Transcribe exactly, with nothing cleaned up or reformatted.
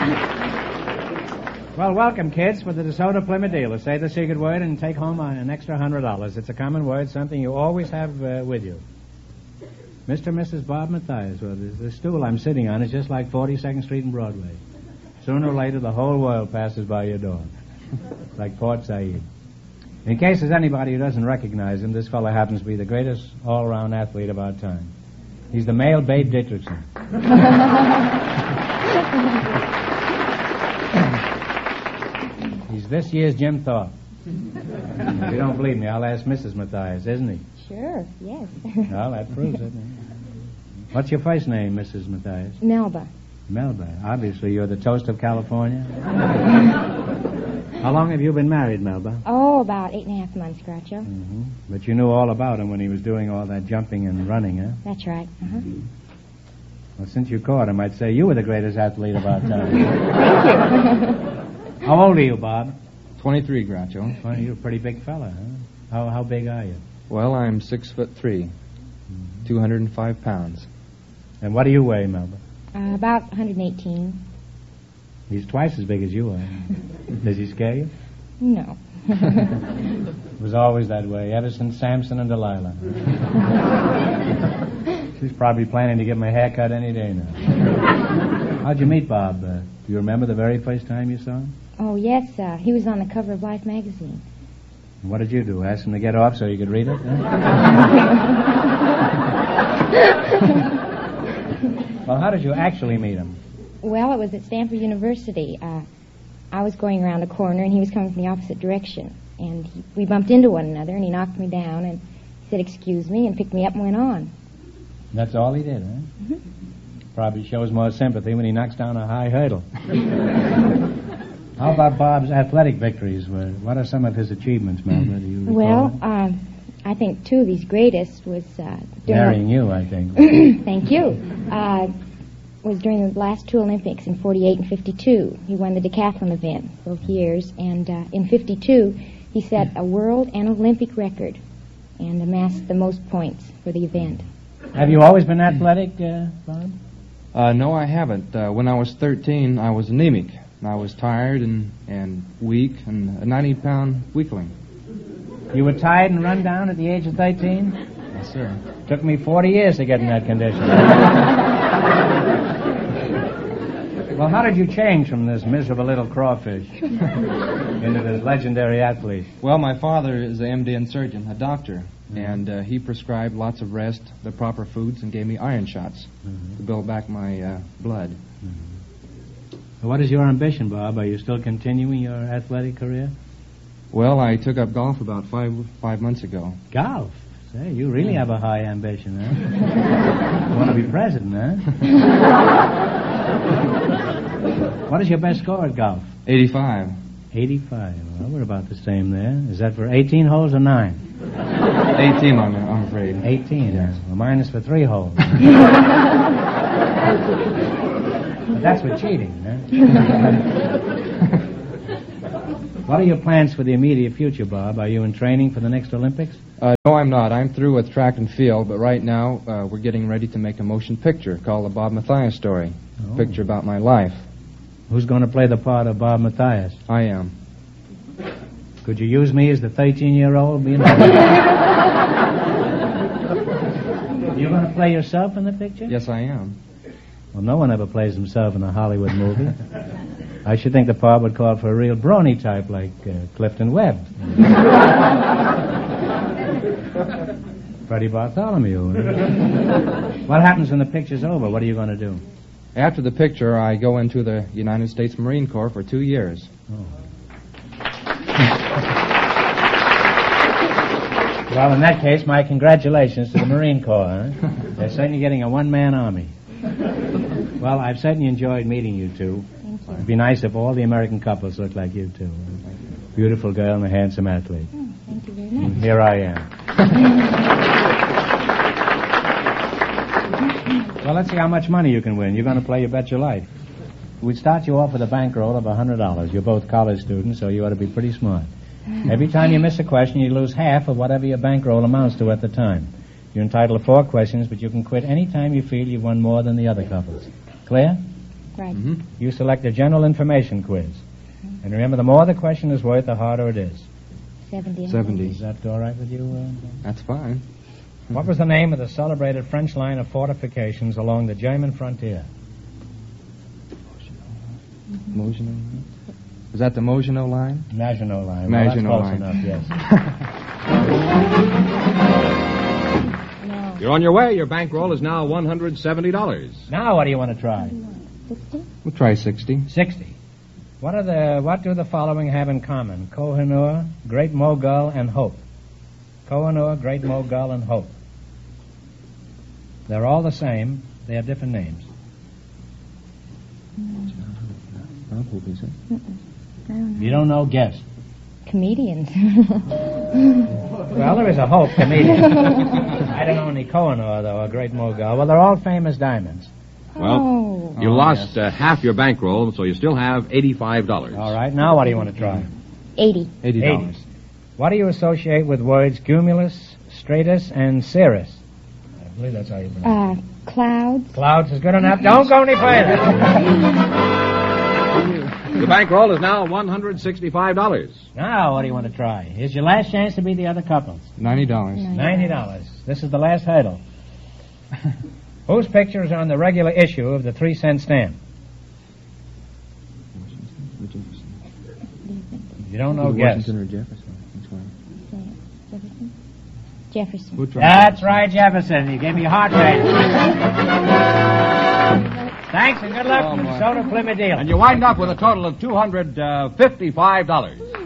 Well, welcome, kids, for the DeSoto Plymouth dealer. Say the secret word and take home an extra hundred dollars. It's a common word, something you always have uh, with you. Mister and Missus Bob Mathias. Well, the, the stool I'm sitting on is just like forty-second Street and Broadway. Sooner or later, the whole world passes by your door. Like Port Said. In case there's anybody who doesn't recognize him, this fellow happens to be the greatest all-around athlete of our time. He's the male Babe Dickerson. He's this year's Jim Thorpe. If you don't believe me, I'll ask Missus Mathias, isn't he? Sure, yes. Well, that proves it. What's your first name, Missus Mathias? Melba. Melba. Obviously, you're the toast of California. How long have you been married, Melba? Oh, about eight and a half months, Groucho. Mm-hmm. But you knew all about him when he was doing all that jumping and running, huh? That's right. Uh-huh. Well, since you caught him, I'd say you were the greatest athlete of our time. Thank you. How old are you, Bob? twenty-three, Groucho. Well, you're a pretty big fella, huh? How, how big are you? Well, I'm six foot three, mm-hmm. two hundred five pounds. And what do you weigh, Melba? Uh, about one hundred eighteen. He's twice as big as you are. Does he scare you? No. It was always that way, ever since Samson and Delilah. She's probably planning to get my hair cut any day now. How'd you meet Bob? Uh, do you remember the very first time you saw him? Oh, yes. Uh, he was on the cover of Life magazine. And what did you do? Ask him to get off so you could read it? Huh? Well, how did you actually meet him? Well, it was at Stanford University. Uh, I was going around the corner, and he was coming from the opposite direction. And he, we bumped into one another, and he knocked me down, and he said, excuse me, and picked me up and went on. That's all he did, huh? Mm-hmm. Probably shows more sympathy when he knocks down a high hurdle. How about Bob's athletic victories? What are some of his achievements, Melba? Do you recall? Well, uh, I think two of his greatest was... Uh, Marrying you, I think. Thank you. Uh, was during the last two Olympics in forty-eight and fifty-two. He won the decathlon event both years, and uh, in fifty-two he set a world and Olympic record and amassed the most points for the event. Have you always been athletic, uh, Bob? Uh, no, I haven't. Uh, when I was thirteen, I was anemic. I was tired and, and weak and a ninety-pound weakling. You were tired and run down at the age of thirteen? Yes, sir. Took me forty years to get in that condition. Well, how did you change from this miserable little crawfish into this legendary athlete? Well, my father is an M D and surgeon, a doctor, mm-hmm. and uh, he prescribed lots of rest, the proper foods, and gave me iron shots mm-hmm. to build back my uh, blood. Mm-hmm. What is your ambition, Bob? Are you still continuing your athletic career? Well, I took up golf about five five months ago. Golf? Say, you really have a high ambition, huh? You want to be president, huh? What is your best score at golf? eighty-five. eighty-five. Well, we're about the same there. Is that for eighteen holes or nine? eighteen, I'm, I'm afraid. eighteen, yes. Well, mine is for three holes. But that's for cheating, huh? What are your plans for the immediate future, Bob? Are you in training for the next Olympics? Uh, no, I'm not. I'm through with track and field, but right now uh, we're getting ready to make a motion picture called The Bob Mathias Story. Oh. A picture about my life. Who's going to play the part of Bob Mathias? I am. Could you use me as the thirteen-year-old? You know? You're going to play yourself in the picture? Yes, I am. Well, no one ever plays himself in a Hollywood movie. I should think the part would call for a real brawny type like uh, Clifton Webb. Freddie Bartholomew. What happens when the picture's over? What are you going to do? After the picture, I go into the United States Marine Corps for two years. Oh. Well, in that case, my congratulations to the Marine Corps. Huh? They're certainly getting a one-man army. Well, I've certainly enjoyed meeting you two. Thank you. It'd be nice if all the American couples looked like you two. Beautiful girl and a handsome athlete. Oh, thank you very much. And here I am. Well, let's see how much money you can win. You're going to play You Bet Your Life. We'd start you off with a bankroll of one hundred dollars. You're both college students, so you ought to be pretty smart. Every time you miss a question, you lose half of whatever your bankroll amounts to at the time. You're entitled to four questions, but you can quit any time you feel you've won more than the other couples. Clear? Right. Mm-hmm. You select a general information quiz. And remember, the more the question is worth, the harder it is. seventy. seventy. Is that all right with you? Uh, That's fine. what was the name of the celebrated French line of fortifications along the German frontier? Maginot. Is that the Maginot Line? Maginot Line. Maginot well, Line. that's close enough, yes. No. You're on your way. Your bankroll is now one hundred seventy dollars. Now, what do you want to try? sixty? We'll try sixty. Sixty. What are the? What do the following have in common? Kohinoor, Great Mogul, and Hope. Kohinoor, Great Mogul, and Hope. They're all the same. They have different names. Oh, who is it? I don't know. You don't know? Guess. Comedians. Well, there is a Hope comedian. I don't know any Kohinoor, though, a Great Mogul. Well, they're all famous diamonds. Well, Oh. you Oh, lost yes. uh, half your bankroll, so you still have eighty-five dollars. All right. Now, what do you want to try? eighty. Eighty dollars. Eighty. What do you associate with words cumulus, stratus, and cirrus? I believe that's how you pronounce Uh, clouds. it. Clouds is good enough. Don't go any further. The bankroll is now one hundred sixty-five dollars. Now, what do you want to try? Here's your last chance to be the other couples. Ninety dollars. Ninety dollars. This is the last hurdle. Whose picture is on the regular issue of the three-cent stamp? You don't know, guess. Washington or Jefferson? Which one? Jefferson? Jefferson. We'll try That's right, Jefferson. You gave me a heart rate. Thanks and good luck Oh, from my. Soda Plymouth Dealer. And you wind up with a total of two hundred fifty-five dollars.